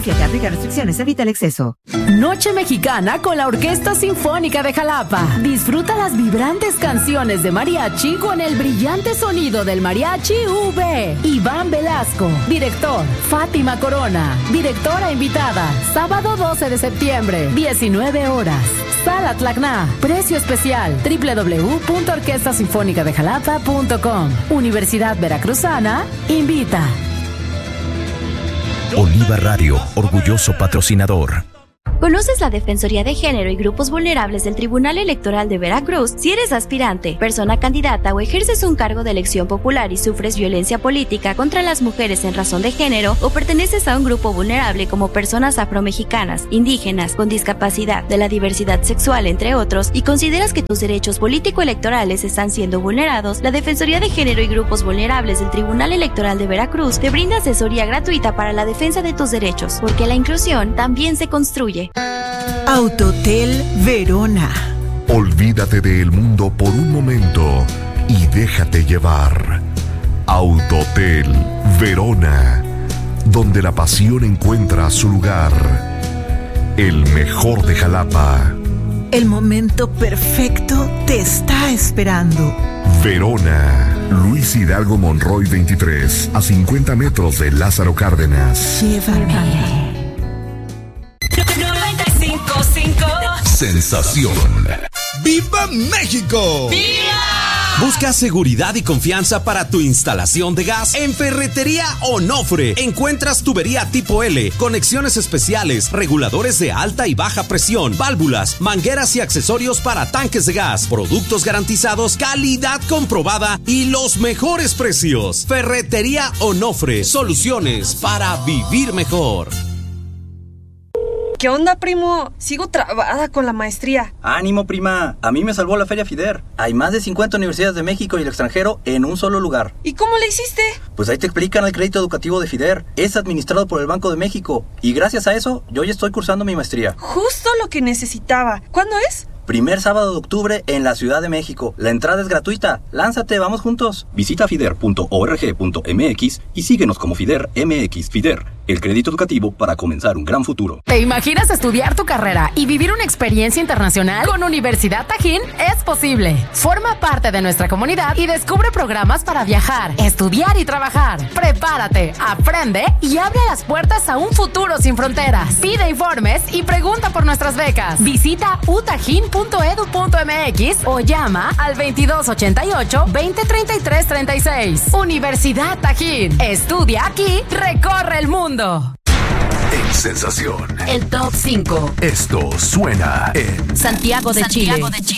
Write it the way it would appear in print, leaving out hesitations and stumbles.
Infórmate, aplica restricciones, evita el exceso. Noche Mexicana con la Orquesta Sinfónica de Jalapa. Disfruta las vibrantes canciones de mariachi con el brillante sonido del mariachi V. Iván Velasco, director. Fátima Corona, directora invitada. Sábado 12 de septiembre, 19 horas. Sala Tlacna. Precio especial. www.orquestasinfonicadejalapa.com. Universidad Veracruzana invita. Oliva Radio, orgulloso patrocinador. ¿Conoces la Defensoría de Género y Grupos Vulnerables del Tribunal Electoral de Veracruz? Si eres aspirante, persona candidata o ejerces un cargo de elección popular y sufres violencia política contra las mujeres en razón de género o perteneces a un grupo vulnerable como personas afromexicanas, indígenas, con discapacidad, de la diversidad sexual, entre otros, y consideras que tus derechos político-electorales están siendo vulnerados, la Defensoría de Género y Grupos Vulnerables del Tribunal Electoral de Veracruz te brinda asesoría gratuita para la defensa de tus derechos, porque la inclusión también se construye. Autotel Verona. Olvídate del mundo por un momento y déjate llevar. Autotel Verona, donde la pasión encuentra su lugar. El mejor de Jalapa. El momento perfecto te está esperando. Verona, Luis Hidalgo Monroy 23, a 50 metros de Lázaro Cárdenas. Llévame. 95.5 Sensación. ¡Viva México! ¡Viva! Busca seguridad y confianza para tu instalación de gas en Ferretería Onofre. Encuentras tubería tipo L, conexiones especiales, reguladores de alta y baja presión, válvulas, mangueras y accesorios para tanques de gas, productos garantizados, calidad comprobada y los mejores precios. Ferretería Onofre, soluciones para vivir mejor. ¿Qué onda, primo? Sigo trabada con la maestría. Ánimo, prima. A mí me salvó la Feria FIDER. Hay más de 50 universidades de México y el extranjero en un solo lugar. ¿Y cómo le hiciste? Pues ahí te explican el crédito educativo de FIDER. Es administrado por el Banco de México. Y gracias a eso, yo ya estoy cursando mi maestría. Justo lo que necesitaba. ¿Cuándo es? Primer sábado de octubre en la Ciudad de México. La entrada es gratuita. Lánzate, vamos juntos. Visita fider.org.mx y síguenos como FIDER MX. FIDER, el crédito educativo para comenzar un gran futuro. ¿Te imaginas estudiar tu carrera y vivir una experiencia internacional? Con Universidad Tajín es posible. Forma parte de nuestra comunidad y descubre programas para viajar, estudiar y trabajar. Prepárate, aprende y abre las puertas a un futuro sin fronteras. Pide informes y pregunta por nuestras becas. Visita utajín.edu.mx o llama al 2288-2033-36. Universidad Tajín. Estudia aquí, recorre el mundo. En Sensación. El Top 5. Esto suena en Santiago de Chile.